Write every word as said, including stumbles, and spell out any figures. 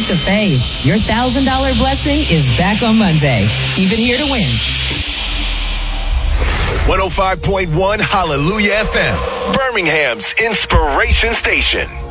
Leap of faith. Your one thousand dollars blessing is back on Monday. Keep it here to win. one oh five point one Hallelujah F M, Birmingham's inspiration station.